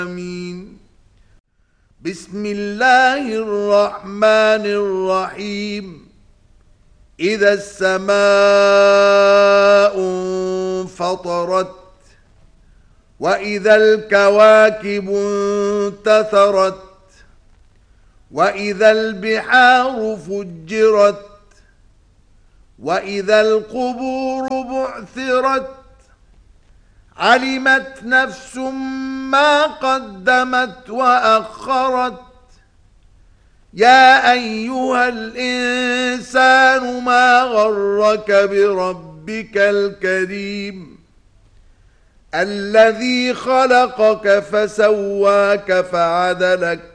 آمين. بسم الله الرحمن الرحيم. إذا السماء انفطرت وإذا الكواكب انتثرت وإذا البحار فجرت وإذا القبور بعثرت علمت نفس ما قدمت وأخرت يا أيها الإنسان ما غرك بربك الكريم الذي خلقك فسواك فعدلك